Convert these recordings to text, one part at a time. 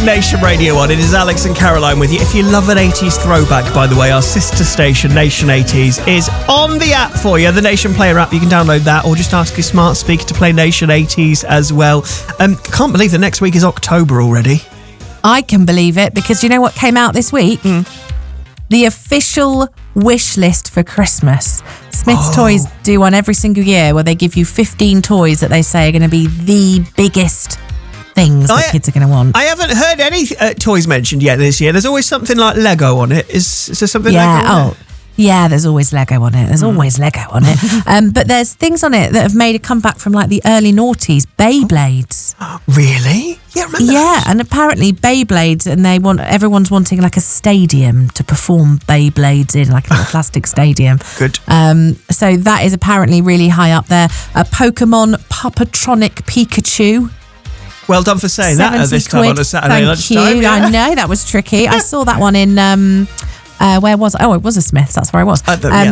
Nation Radio 1. It is Alex and Caroline with you. If you love an 80s throwback, by the way, our sister station, Nation 80s, is on the app for you, the Nation Player app. You can download that or just ask your smart speaker to play Nation 80s as well. Can't believe that next week is October already. I can believe it, because you know what came out this week? The official wish list for Christmas. Smith's Toys do one every single year where they give you 15 toys that they say are going to be the biggest things that kids are going to want. I haven't heard any toys mentioned yet this year. There's always something like Lego on it. Is there something Lego on it? Yeah, there's always Lego on it. There's always Lego on it. But there's things on it that have made a comeback from like the early noughties. Beyblades. Really? Yeah, remember that? And apparently Beyblades, and everyone's wanting like a stadium to perform Beyblades in, like a little plastic stadium. Good. So that is apparently really high up there. A Pokemon Pupatronic Pikachu. Well done for saying that at this time on a Saturday lunchtime. Thank you. Yeah. I know, that was tricky. I saw that one in, where was I? Oh, it was a Smith's. That's where I was.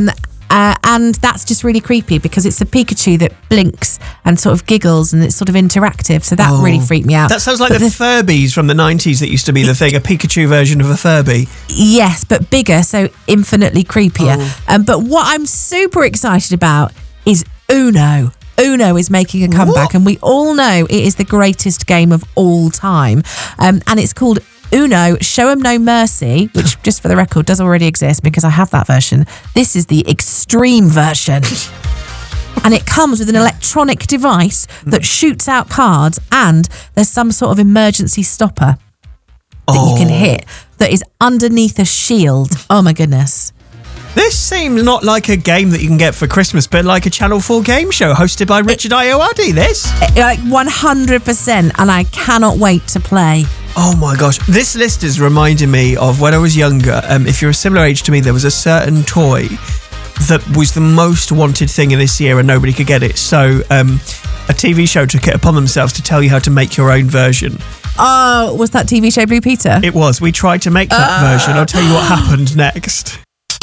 And that's just really creepy because it's a Pikachu that blinks and sort of giggles and it's sort of interactive. So that really freaked me out. That sounds like the Furbies from the 90s that used to be the thing, a Pikachu version of a Furby. Yes, but bigger, so infinitely creepier. But what I'm super excited about is Uno. Uno is making a comeback, and we all know it is the greatest game of all time. And it's called Uno Show 'em No Mercy, which, just for the record, does already exist because I have that version. This is the extreme version. And it comes with an electronic device that shoots out cards, and there's some sort of emergency stopper that you can hit that is underneath a shield. Oh, my goodness. This seems not like a game that you can get for Christmas, but like a Channel 4 game show hosted by Richard Ayoade, this. Like 100%, and I cannot wait to play. Oh my gosh. This list is reminding me of when I was younger. If you're a similar age to me, there was a certain toy that was the most wanted thing of this year and nobody could get it. So a TV show took it upon themselves to tell you how to make your own version. Oh, was that TV show Blue Peter? It was. We tried to make that version. I'll tell you what happened next.